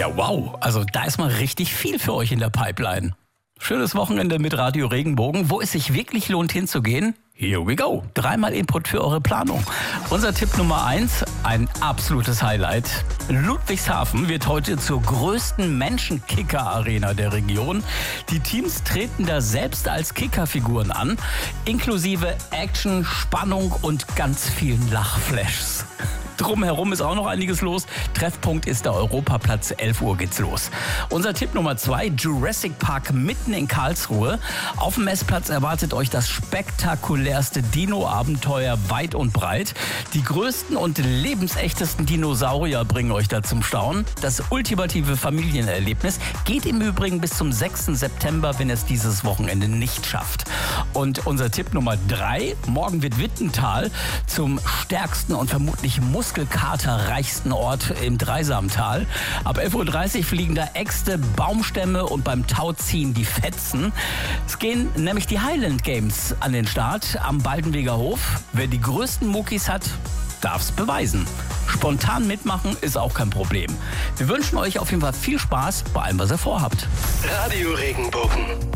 Ja, wow. Also da ist mal richtig viel für euch in der Pipeline. Schönes Wochenende mit Radio Regenbogen, wo es sich wirklich lohnt hinzugehen. Here we go. 3-mal Input für eure Planung. Unser Tipp Nummer 1, ein absolutes Highlight. Ludwigshafen wird heute zur größten Menschenkicker-Arena der Region. Die Teams treten da selbst als Kickerfiguren an, inklusive Action, Spannung und ganz vielen Lachflashs. Drumherum ist auch noch einiges los. Treffpunkt ist der Europaplatz, 11 Uhr geht's los. Unser Tipp Nummer 2, Jurassic Park mitten in Karlsruhe. Auf dem Messplatz erwartet euch das spektakulärste Dino-Abenteuer weit und breit. Die größten und lebensechtesten Dinosaurier bringen euch da zum Staunen. Das ultimative Familienerlebnis geht im Übrigen bis zum 6. September, wenn es dieses Wochenende nicht schafft. Und unser Tipp Nummer 3, morgen wird Wittental zum stärksten und vermutlich muskelkaterreichsten Ort im Dreisamtal. Ab 11.30 Uhr fliegen da Äxte, Baumstämme und beim Tauziehen die Fetzen. Es gehen nämlich die Highland Games an den Start am Baldenweger Hof. Wer die größten Muckis hat, darf's beweisen. Spontan mitmachen ist auch kein Problem. Wir wünschen euch auf jeden Fall viel Spaß bei allem, was ihr vorhabt. Radio Regenbogen.